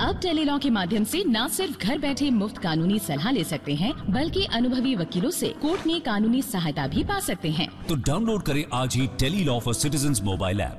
अब टेलीलॉ के माध्यम से न सिर्फ घर बैठे मुफ्त कानूनी सलाह ले सकते हैं, बल्कि अनुभवी वकीलों से कोर्ट में कानूनी सहायता भी पा सकते हैं। तो डाउनलोड करें आज ही Tele-Law for citizens mobile app.